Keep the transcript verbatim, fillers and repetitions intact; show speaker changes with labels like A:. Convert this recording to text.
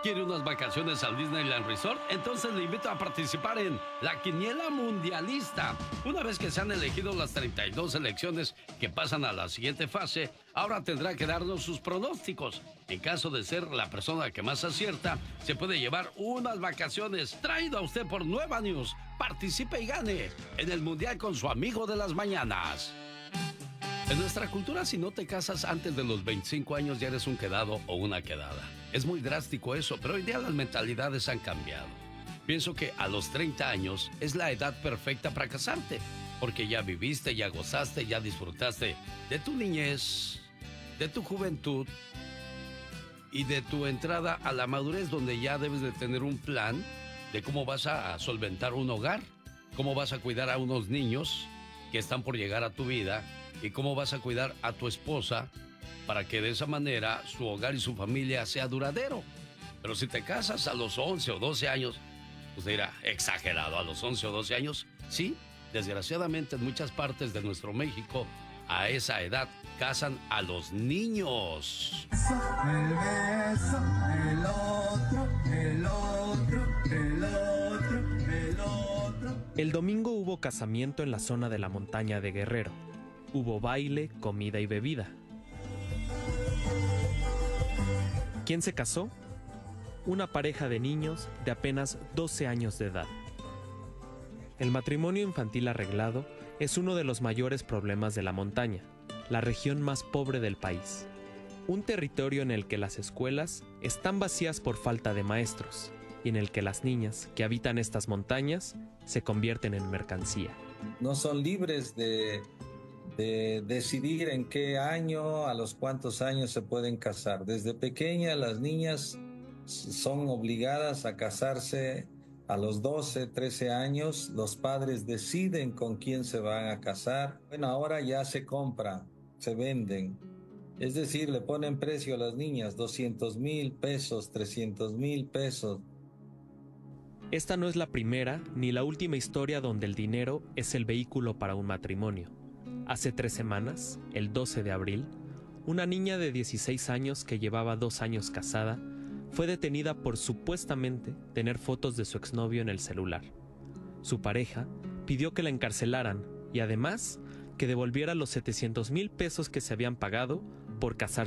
A: ¿Quiere unas vacaciones al Disneyland Resort? Entonces le invito a participar en la Quiniela Mundialista. Una vez que se han elegido las treinta y dos selecciones que pasan a la siguiente fase, ahora tendrá que darnos sus pronósticos. En caso de ser la persona que más acierta, se puede llevar unas vacaciones traído a usted por Nueva News. Participe y gane en el Mundial con su amigo de las mañanas. En nuestra cultura, si no te casas antes de los veinticinco años, ya eres un quedado o una quedada. Es muy drástico eso, pero hoy día las mentalidades han cambiado. Pienso que a los treinta años es la edad perfecta para casarte, porque ya viviste, ya gozaste, ya disfrutaste de tu niñez, de tu juventud y de tu entrada a la madurez, donde ya debes de tener un plan de cómo vas a solventar un hogar, cómo vas a cuidar a unos niños que están por llegar a tu vida y cómo vas a cuidar a tu esposa para que de esa manera su hogar y su familia sea duradero. Pero si te casas a los once o doce años, pues dirá, exagerado, a los once o doce años, sí, desgraciadamente en muchas partes de nuestro México, a esa edad casan a los niños.
B: El beso, el otro, el otro, el otro, el otro.
C: El domingo hubo casamiento en la zona de la montaña de Guerrero. Hubo baile, comida y bebida. ¿Quién se casó? Una pareja de niños de apenas doce años de edad. El matrimonio infantil arreglado es uno de los mayores problemas de la montaña, la región más pobre del país. Un territorio en el que las escuelas están vacías por falta de maestros y en el que las niñas que habitan estas montañas se convierten en mercancía.
D: No son libres de, de decidir en qué año, a los cuántos años se pueden casar. Desde pequeñas las niñas son obligadas a casarse a los doce, trece años. Los padres deciden con quién se van a casar. Bueno, ahora ya se compra, se venden. Es decir, le ponen precio a las niñas, doscientos mil pesos, trescientos mil pesos.
C: Esta no es la primera ni la última historia donde el dinero es el vehículo para un matrimonio. Hace tres semanas, el doce de abril, una niña de dieciséis años que llevaba dos años casada fue detenida por supuestamente tener fotos de su exnovio en el celular. Su pareja pidió que la encarcelaran y además que devolviera los setecientos mil pesos que se habían pagado por casarse